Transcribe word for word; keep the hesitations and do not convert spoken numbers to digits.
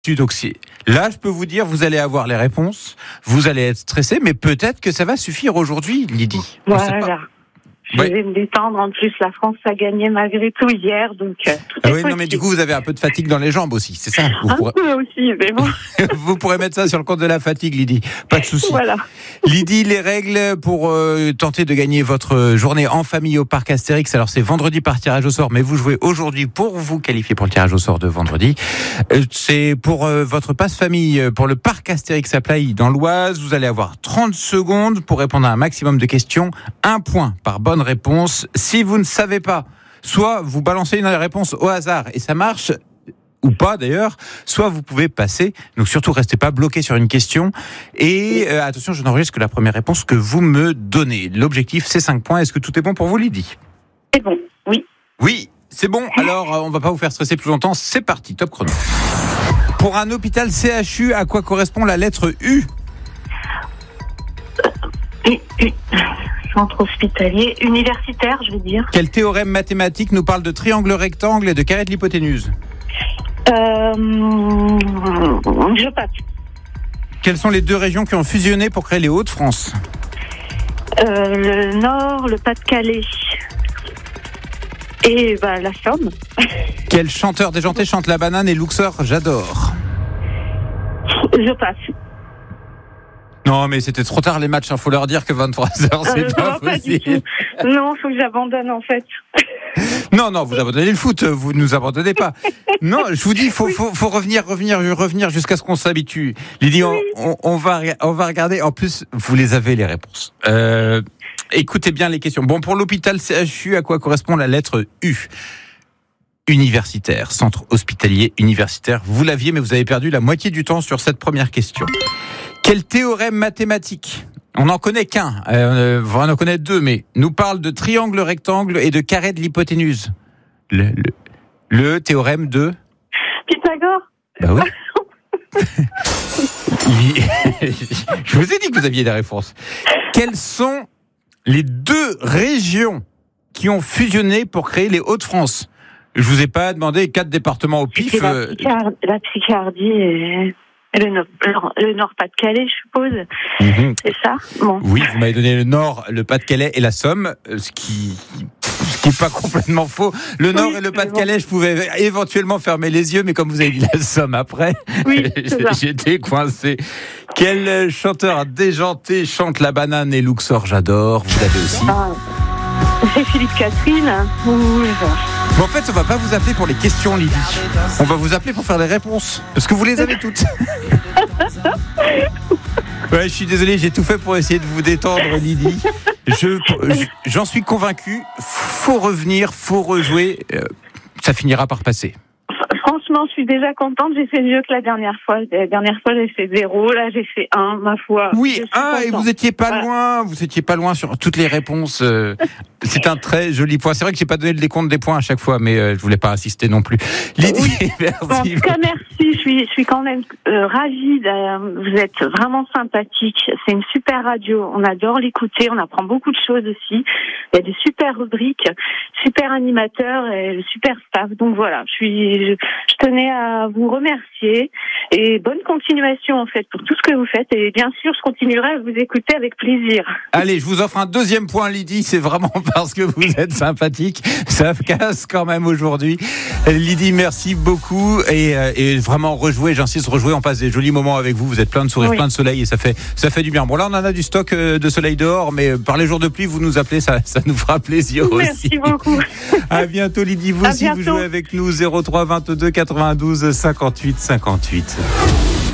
Donc c'est... Là, je peux vous dire, vous allez avoir les réponses, vous allez être stressé, mais peut-être que ça va suffire aujourd'hui, Lydie. Voilà. Je Ouais. vais me détendre. En plus, la France a gagné malgré tout hier, donc euh, tout Ah est oui, non, possible. mais du coup, vous avez un peu de fatigue dans les jambes aussi, c'est ça? Vous Un pourrez... peu aussi, mais bon. vous pourrez mettre ça sur le compte de la fatigue, Lydie. Pas de souci. Voilà. Lydie, les règles pour euh, tenter de gagner votre journée en famille au parc Astérix. Alors, c'est vendredi par tirage au sort, mais vous jouez aujourd'hui pour vous qualifier pour le tirage au sort de vendredi. Euh, c'est pour euh, votre passe-famille pour le parc Astérix à Plailly dans l'Oise. Vous allez avoir trente secondes pour répondre à un maximum de questions. Un point par bonne réponse. Si vous ne savez pas, soit vous balancez une réponse au hasard et ça marche, ou pas d'ailleurs, soit vous pouvez passer. Donc surtout, restez pas bloqué sur une question. Et euh, attention, je n'enregistre que la première réponse que vous me donnez. L'objectif, c'est cinq points. Est-ce que tout est bon pour vous, Lydie? C'est bon, oui. Oui, c'est bon. Alors, euh, on va pas vous faire stresser plus longtemps. C'est parti, top chrono. Pour un hôpital C H U, à quoi correspond la lettre U? U, U. Centre hospitalier, universitaire, je veux dire. Quel théorème mathématique nous parle de triangle rectangle et de carré de l'hypoténuse? Euh, je passe. Quelles sont les deux régions qui ont fusionné pour créer les Hauts-de-France? Euh, le Nord, le Pas-de-Calais. Et bah, la Somme. Quel chanteur déjanté chante La Banane et Luxor J'adore? Je passe. Non, mais c'était trop tard les matchs, il faut leur dire que vingt-trois heures, c'est Euh, pas non, pas du possible. tout. Non, faut que j'abandonne en fait. Non, non, vous abandonnez le foot, vous ne nous abandonnez pas. Non, je vous dis, il faut, faut, faut revenir, revenir, revenir jusqu'à ce qu'on s'habitue. Lydie, on, on, on, va, on va regarder. En plus, vous les avez, les réponses. Euh, écoutez bien les questions. Bon, pour l'hôpital C H U, à quoi correspond la lettre U? Universitaire, centre hospitalier universitaire. Vous l'aviez, mais vous avez perdu la moitié du temps sur cette première question. Quel théorème mathématique, on n'en connaît qu'un, euh, on en connaît deux, mais nous parle de triangle rectangle et de carré de l'hypoténuse? Le, le, le théorème de Pythagore. Bah oui. Je vous ai dit que vous aviez des réponses. Quelles sont les deux régions qui ont fusionné pour créer les Hauts-de-France? Je vous ai pas demandé quatre départements au pif. C'est la, Picard, la Picardie et le Nord, le Nord Pas-de-Calais, je suppose. Mmh. C'est ça? Bon. Oui, vous m'avez donné le Nord, le Pas-de-Calais et la Somme, ce qui... ce qui n'est pas complètement faux. Le Nord oui, et le Pas-de-Calais, bon. Je pouvais éventuellement fermer les yeux, mais comme vous avez dit la Somme après, oui, j'étais coincé. Quel chanteur déjanté chante La Banane et Luxor J'adore? Vous l'avez aussi. Ah, c'est Philippe Catherine. Oui, bon, en fait, on va pas vous appeler pour les questions, Lydie. On va vous appeler pour faire les réponses, parce que vous les avez toutes. Ouais, je suis désolé, j'ai tout fait pour essayer de vous détendre, Lydie. Je, j'en suis convaincu. Faut revenir, faut rejouer. Euh, ça finira par passer. Franchement, je suis déjà contente. J'ai fait mieux que la dernière fois. La dernière fois, j'ai fait zéro. Là, j'ai fait un, ma foi. Oui, un, et vous étiez pas voilà. loin. Vous étiez pas loin sur toutes les réponses. Euh, c'est un très joli point. C'est vrai que j'ai pas donné le décompte des points à chaque fois, mais euh, je voulais pas insister non plus. Lydie, oui. merci. En tout cas, merci. Je suis, je suis quand même euh, ravie. Vous êtes vraiment sympathique. C'est une super radio. On adore l'écouter. On apprend beaucoup de choses aussi. Il y a des super rubriques, super animateurs et le super staff. Donc voilà, je suis, je, je tenais à vous remercier et bonne continuation en fait pour tout ce que vous faites. Et bien sûr, je continuerai à vous écouter avec plaisir. Allez, je vous offre un deuxième point, Lydie. C'est vraiment parce que vous êtes sympathique. Ça casse quand même aujourd'hui. Lydie, merci beaucoup et, et vraiment rejouer. J'insiste, rejouer. On passe des jolis moments avec vous. Vous êtes plein de sourires, oui. plein de soleil et ça fait ça fait du bien. Bon là, on en a du stock de soleil dehors, mais par les jours de pluie, vous nous appelez, ça ça nous fera plaisir merci aussi. Merci beaucoup. À bientôt, Lydie. Vous à aussi, bientôt. vous jouez avec nous zéro trois vingt-deux quatre-vingt-douze cinquante-huit cinquante-huit.